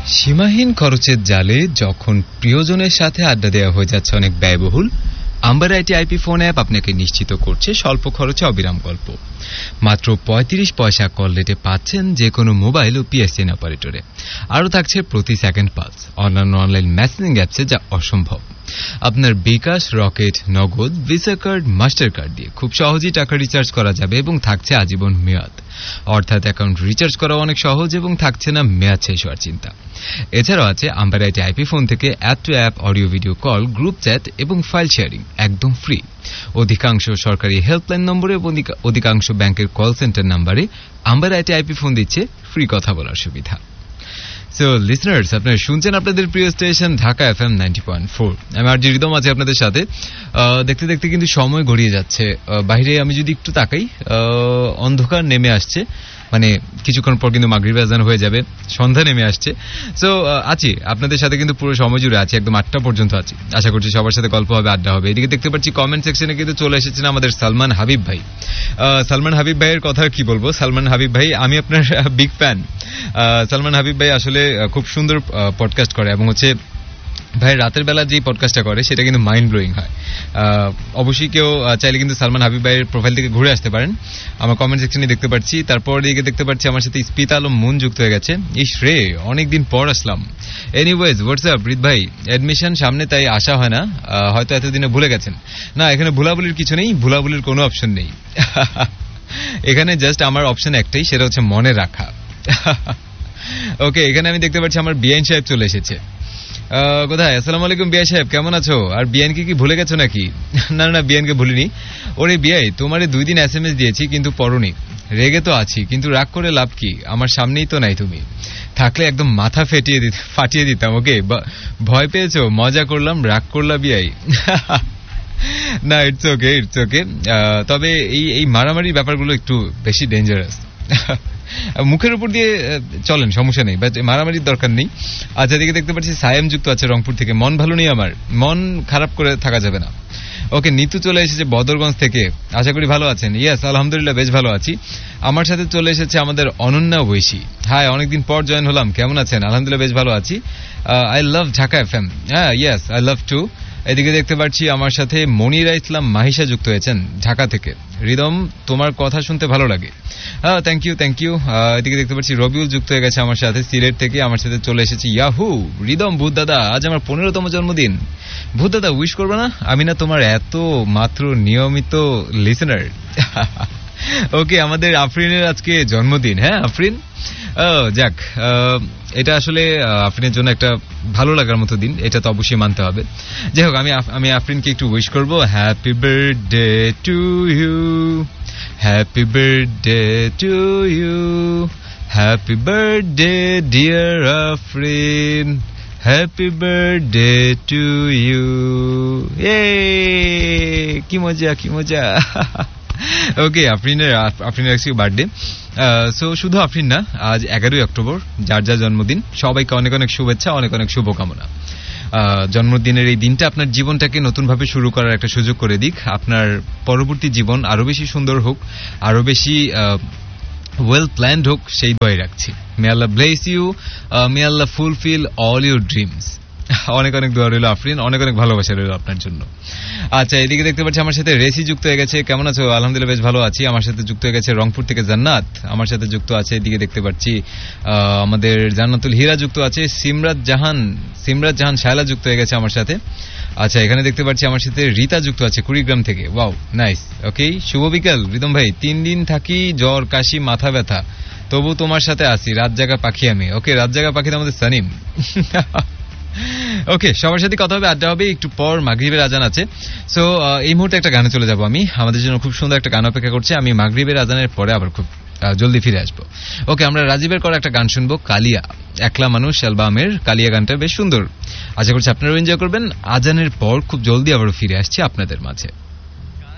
সীমাহীন খরচের জালে যখন প্রিয়জনের সাথে আড্ডা দেওয়া হয়ে যাচ্ছে অনেক ব্যয়বহুল, amber IT IP phone app আপনাকে নিশ্চিত করছে স্বল্প খরচে অবিরাম গল্প। মাত্র ৩৫ পয়সা কল রেটে পাচ্ছেন যে কোনো মোবাইল ও পিএসএন অপারেটরে। আরও থাকছে প্রতি সেকেন্ড পালস, অন্যান্য অনলাইন মেসেজিং অ্যাপসে যা অসম্ভব। আপনার বিকাশ, রকেট, নগদ, ভিসা কার্ড, মাস্টার কার্ড দিয়ে খুব সহজেই টাকা রিচার্জ করা যাবে এবং থাকছে আজীবন মেয়াদ। অর্থাৎ অ্যাকাউন্ট রিচার্জ করা অনেক সহজ এবং থাকছে না মেয়াদ শেষ হওয়ার চিন্তা। এছাড়াও আছে আম্বার আইটি আইপি ফোন থেকে app two app audio video call, group chat এবং ফাইল শেয়ারিং একদম ফ্রি। অধিকাংশ সরকারি হেল্পলাইন নম্বরে এবং অধিকাংশ ব্যাংকের কল সেন্টার নাম্বারে আম্বার আইটি আইপি ফোন দিচ্ছে ফ্রি কথা বলার সুবিধা। সো লিসনার্স, আপনারা শুনছেন আপনাদের প্রিয় স্টেশন ঢাকা এফএম 90.4। আমি আর রিদম আছি আপনাদের সাথে। দেখতে দেখতে কিন্তু সময় গড়িয়ে যাচ্ছে। বাইরে আমি যদি একটু তাকাই, অন্ধকার নেমে আসছে, মানে কিছুক্ষণ পর কিন্তু মাগরিব আযান হয়ে যাবে, সন্ধ্যা নেমে আসছে। সো আছি আপনাদের সাথে কিন্তু পুরো সময় জুড়ে আছি, একদম 8টা পর্যন্ত আছি। আশা করছি সবার সাথে গল্প হবে, আড্ডা হবে। এদিকে দেখতে পাচ্ছি কমেন্ট সেকশনে কিন্তু চলে এসেছেন আমাদের সালমান হাবিব ভাই। সালমান হাবিব ভাইয়ের কথা কি বলবো। সালমান হাবিব ভাই, আমি আপনার বিগ ফ্যান। সালমান হাবিব ভাই আসলে খুব সুন্দর পডকাস্ট করে এবং হচ্ছে ভাই রাতের বেলা যে পডকাস্টটা করে সেটা কিন্তু মাইন্ড ব্লোয়িং হয়। অবশ্যই কেউ চাইলে কিন্তু সালমান হাবিব ভাইয়ের প্রোফাইল থেকে ঘুরে আসতে পারেন। আমার কমেন্ট সেকশনে দেখতে পাচ্ছি। তারপর দিকে দেখতে পাচ্ছি আমার সাথে স্পিতা আলম মুন যুক্ত হয়ে গেছে। ইস রে, অনেকদিন পর আসলাম। এনিওয়েজ, হোয়াটসঅ্যাপ রিদ ভাই, অ্যাডমিশন সামনে তাই আসা হয় না, হয়তো এতদিনে ভুলে গেছেন। না, এখানে ভুলাভুলির কিছু নেই, ভুলাভুলির কোনো অপশন নেই। এখানে জাস্ট আমার অপশন একটাই, সেটা হচ্ছে মনে রাখা। ওকে, এখানে আমি দেখতে পাচ্ছি আমার বিআইন সাহেব চলে এসেছে। কোথায়? আসসালামু আলাইকুম বিআই সাহেব, কেমন আছো? আর বিআইনকে কি ভুলে গেছো নাকি? না না, বিআইনকে ভুলিনি। ওরে বিআই, তোমারে 2 দিন SMS দিয়েছি কিন্তু পড়োনি। রেগে তো আছি, কিন্তু রাগ করে লাভ কি? আমার সামনেই তো নাই তুমি। থাকলে একদম মাথা ফাটিয়ে দিতাম। ওকে, ভয় পেয়েছো? মজা করলাম, রাগ করলা বিআই। না, ইটস ওকে, ইটস ওকে। তবে এই মারামারি ব্যাপারগুলো একটু বেশি ডেঞ্জারাস। মুখের উপর দিয়ে চলেন, সমস্যা নেই, বাট মারামারির দরকার নেই। আচ্ছা, এদিকে দেখতে পাচ্ছি সায়েম যুক্ত আছে রংপুর থেকে। মন ভালো নেই আমার, মন খারাপ করে থাকা যাবে না। ওকে, নিতু চলে এসেছে বদরগঞ্জ থেকে। আশা করি ভালো আছেন। ইয়েস, আলহামদুলিল্লাহ বেশ ভালো আছি। আমার সাথে চলে এসেছে আমাদের অনন্যা বৈশী। হাই, অনেকদিন পর জয়েন হলাম, কেমন আছেন? আলহামদুলিল্লাহ বেশ ভালো আছি। I love Dhaka FM. হ্যাঁ, ইয়েস, আই লাভ টু। এদিকে দেখতে পাচ্ছি আমার সাথে মনিরা ইসলাম মাহিসা যুক্ত হয়েছেন ঢাকা থেকে। রিদম, তোমার কথা শুনতে ভালো লাগে। Thank you, thank you. এদিকে দেখতে পাচ্ছি রবিউল যুক্ত হয়ে গেছে আমার সাথে সিলেট থেকে। আমার সাথে চলে এসেছে ইয়াহু রিদম। ভূত দাদা, আজ আমার 15তম জন্মদিন। ভূত দাদা, উইশ করবে না? আমি না তোমার এত মাত্র নিয়মিত লিসেনার। ওকে, আমাদের আফরিনের আজকে জন্মদিন। হ্যাঁ আফরিন, যাক, এটা আসলে আফরিনের জন্য একটা ভালো লাগার মতো দিন, এটা তো অবশ্যই মানতে হবে। যাই হোক, আমি আফরিনকে একটু উইশ করবো। Happy birthday to you, happy birthday to you, happy birthday dear Afrin, happy birthday to you. এ কি মজা, কি মজা। ওকে, আফরিনের আজকে বার্থডে। সো শুধু আফরিন না, আজ 11ই অক্টোবর, যার যার জন্মদিন, সবাইকে অনেক অনেক শুভেচ্ছা, অনেক অনেক শুভকামনা। জন্মদিনের এই দিনটা আপনার জীবনটাকে নতুনভাবে শুরু করার একটা সুযোগ করে দিক। আপনার পরবর্তী জীবন আরো বেশি সুন্দর হোক, আরো বেশি ওয়েল প্ল্যান্ড হোক, সেই দোয়াই রাখছি। মে আল্লাহ bless you, May Allah fulfil all your dreams. অনেক অনেক দোয়া রইল আফরিন, অনেক অনেক ভালোবাসা রইল আপনার জন্য। আচ্ছা, এদিকে দেখতে পাচ্ছি আমার সাথে রেসি যুক্ত হয়ে গেছে। কেমন আছো? আলহামদুলিল্লাহ বেশ ভালো আছি। আমার সাথে যুক্ত হয়ে গেছে রংপুর থেকে জান্নাত, আমার সাথে যুক্ত আছে। এদিকে দেখতে পাচ্ছি আমাদের জান্নাতুল হীরা যুক্ত আছে। সিমরাত জাহান শায়লা যুক্ত হয়ে গেছে আমার সাথে। আচ্ছা, এখানে দেখতে পাচ্ছি আমার সাথে রীতা যুক্ত আছে কুড়িগ্রাম থেকে। Wow, nice. ওকে, শুভ বিকাল রিদম ভাই। 3 দিন থাকি, জ্বর, কাশি, মাথা ব্যথা, তবু তোমার সাথে আসি। রাত জাগা পাখি আমি। ওকে, রাত জাগা পাখি তো আমাদের সানিম। ওকে, সবার সাথে কথা হবে, আড্ডা হবে। একটু পর মাগরিবের আজান আছে। সো এই মুহূর্তে একটা গানে চলে যাব আমি। আমাদের জন্য খুব সুন্দর একটা গান অপেক্ষা করছে। আমি মাগরিবের আজানের পরে আবার খুব জলদি ফিরে আসবো। ওকে, আমরা রাজীবের করা একটা গান শুনবো, কালিয়া। একলা মানুষ অ্যালবামের কালিয়া গানটা বেশ সুন্দর। আশা করছি আপনারাও এনজয় করবেন। আজানের পর খুব জলদি আবারও ফিরে আসছি আপনাদের মাঝে।